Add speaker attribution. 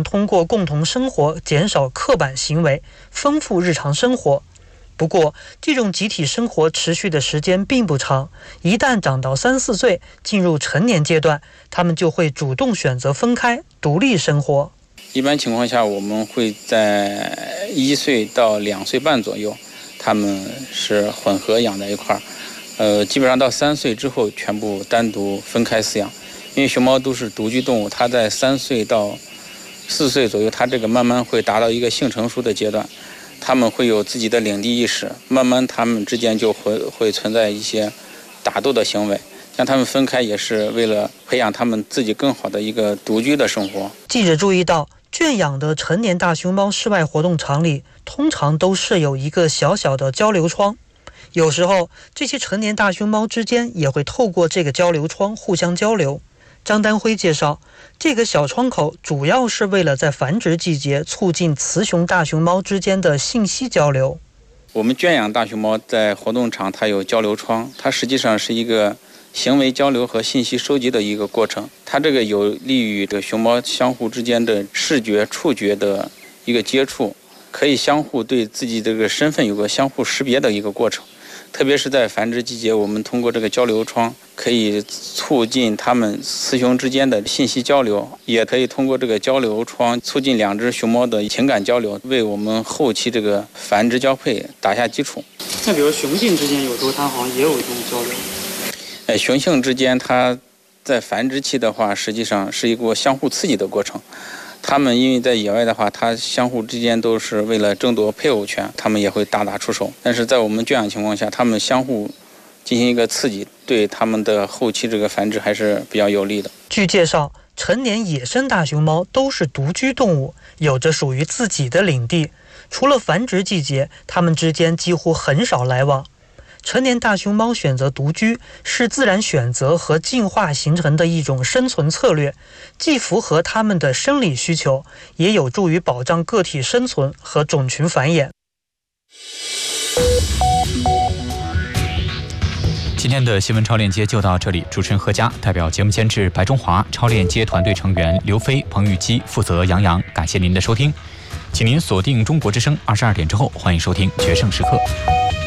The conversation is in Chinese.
Speaker 1: 通过共同生活减少刻板行为，丰富日常生活。不过，这种集体生活持续的时间并不长，一旦长到3、4岁，进入成年阶段，他们就会主动选择分开，独立生活。
Speaker 2: 一般情况下，我们会在1岁到2岁半左右，他们是混合养在一块儿。基本上到3岁之后，全部单独分开饲养。因为熊猫都是独居动物，它在3岁到4岁左右，它这个慢慢会达到一个性成熟的阶段，它们会有自己的领地意识，慢慢它们之间就会存在一些打斗的行为。像它们分开也是为了培养它们自己更好的一个独居的生活。
Speaker 1: 记者注意到，圈养的成年大熊猫室外活动场里通常都设有一个小小的交流窗，有时候这些成年大熊猫之间也会透过这个交流窗互相交流。张丹辉介绍，这个小窗口主要是为了在繁殖季节促进雌雄大熊猫之间的信息交流。
Speaker 2: 我们圈养大熊猫在活动场它有交流窗，它实际上是一个行为交流和信息收集的一个过程，它这个有利于这个熊猫相互之间的视觉、触觉的一个接触，可以相互对自己这个身份有个相互识别的一个过程。特别是在繁殖季节，我们通过这个交流窗可以促进它们雌雄之间的信息交流，也可以通过这个交流窗促进2只熊猫的情感交流，为我们后期这个繁殖交配打下基础。
Speaker 3: 那比如雄性之间有时候它好像也有一种交流。
Speaker 2: 雄性之间它在繁殖期的话，实际上是一个相互刺激的过程。他们因为在野外的话，它相互之间都是为了争夺配偶权，他们也会大打出手。但是在我们圈养情况下，他们相互进行一个刺激，对他们的后期这个繁殖还是比较有利的。
Speaker 1: 据介绍，成年野生大熊猫都是独居动物，有着属于自己的领地。除了繁殖季节，它们之间几乎很少来往。成年大熊猫选择独居是自然选择和进化形成的一种生存策略，既符合它们的生理需求，也有助于保障个体生存和种群繁衍。
Speaker 4: 今天的新闻超链接就到这里，主持人何佳，代表节目监制白中华，超链接团队成员刘飞、彭玉基，负责杨洋，感谢您的收听，请您锁定中国之声22点之后，欢迎收听决胜时刻。